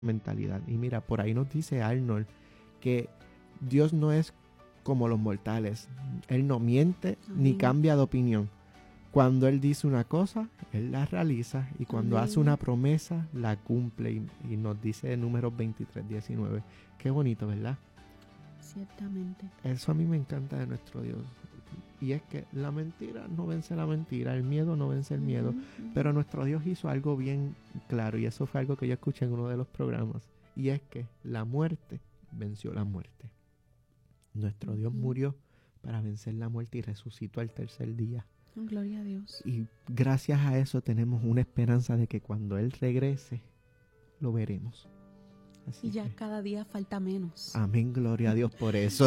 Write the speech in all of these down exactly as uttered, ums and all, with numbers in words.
mentalidad. Y mira, por ahí nos dice Arnold que Dios no es como los mortales. Él no miente Amén. Ni cambia de opinión. Cuando Él dice una cosa, Él la realiza, y cuando Amén. Hace una promesa, la cumple. Y, y nos dice en Números veintitrés, diecinueve. Qué bonito, ¿verdad? Ciertamente. Eso a mí me encanta de nuestro Dios. Y es que la mentira no vence la mentira, el miedo no vence el miedo. Uh-huh. Pero nuestro Dios hizo algo bien claro, y eso fue algo que yo escuché en uno de los programas. Y es que la muerte venció la muerte. Nuestro uh-huh. Dios murió para vencer la muerte y resucitó al tercer día. Gloria a Dios. Y gracias a eso tenemos una esperanza de que cuando Él regrese, lo veremos. Así y ya que, cada día falta menos. Amén, gloria a Dios por eso.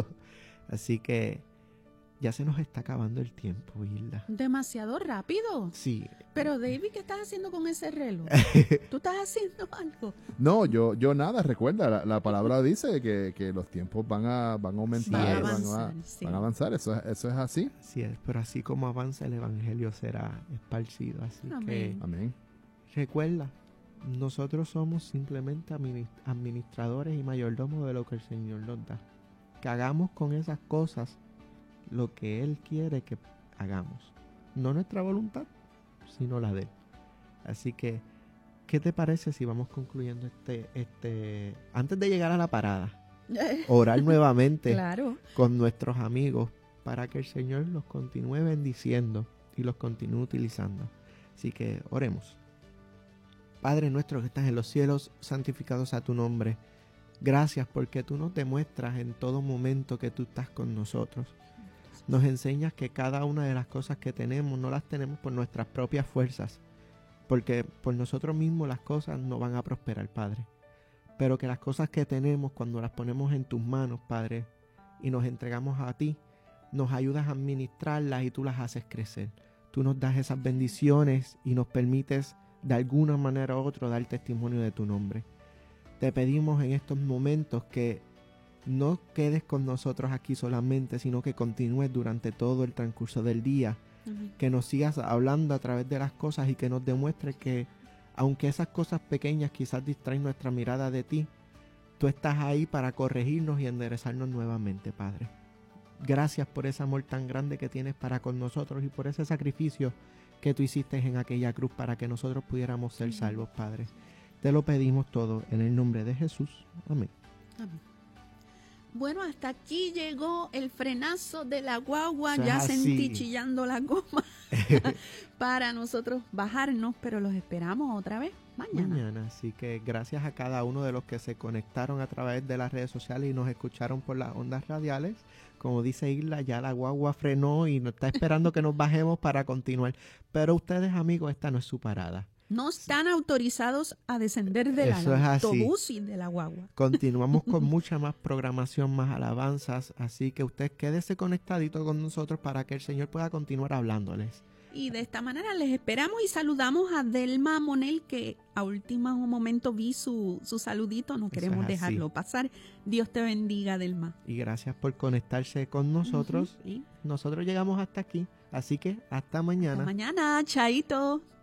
Así que ya se nos está acabando el tiempo, Hilda. Demasiado rápido. Sí. Pero David, ¿qué estás haciendo con ese reloj? ¿Tú estás haciendo algo? No, yo yo nada, recuerda, la, la palabra dice que, que los tiempos van a van a aumentar, sí, van, avanzar, a, sí. van a avanzar, eso es, eso es así. Así es, pero así como avanza el evangelio será esparcido, así Amén. que Amén. Recuerda, nosotros somos simplemente administradores y mayordomos de lo que el Señor nos da. Que hagamos con esas cosas lo que Él quiere que hagamos. No nuestra voluntad, sino la de Él. Así que, ¿qué te parece si vamos concluyendo este, este, antes de llegar a la parada, orar nuevamente claro. con nuestros amigos para que el Señor los continúe bendiciendo y los continúe utilizando? Así que oremos. Padre nuestro que estás en los cielos, santificado sea tu nombre. Gracias porque tú nos demuestras en todo momento que tú estás con nosotros. Nos enseñas que cada una de las cosas que tenemos no las tenemos por nuestras propias fuerzas, porque por nosotros mismos las cosas no van a prosperar, Padre. Pero que las cosas que tenemos, cuando las ponemos en tus manos, Padre, y nos entregamos a ti, nos ayudas a administrarlas y tú las haces crecer. Tú nos das esas bendiciones y nos permites de alguna manera u otra dar testimonio de tu nombre. Te pedimos en estos momentos que no quedes con nosotros aquí solamente, sino que continúes durante todo el transcurso del día, uh-huh. que nos sigas hablando a través de las cosas y que nos demuestres que aunque esas cosas pequeñas quizás distraen nuestra mirada de ti, tú estás ahí para corregirnos y enderezarnos nuevamente, Padre. Gracias por ese amor tan grande que tienes para con nosotros y por ese sacrificio que tú hiciste en aquella cruz para que nosotros pudiéramos ser salvos, Padre. Te lo pedimos todo en el nombre de Jesús. Amén. Amén. Bueno, hasta aquí llegó el frenazo de la guagua. Eso ya es sentí así. chillando la goma para nosotros bajarnos, pero los esperamos otra vez mañana. Mañana, así que gracias a cada uno de los que se conectaron a través de las redes sociales y nos escucharon por las ondas radiales. Como dice Isla, ya la guagua frenó y nos está esperando que nos bajemos para continuar. Pero ustedes, amigos, esta no es su parada. No están autorizados a descender del autobús y de la guagua. Continuamos con mucha más programación, más alabanzas, así que usted quédese conectadito con nosotros para que el Señor pueda continuar hablándoles. Y de esta manera les esperamos y saludamos a Delma Monel, que a último momento vi su, su saludito, no queremos es dejarlo pasar. Dios te bendiga, Delma. Y gracias por conectarse con nosotros. Uh-huh. Y nosotros llegamos hasta aquí, así que hasta mañana. Hasta mañana, chaito.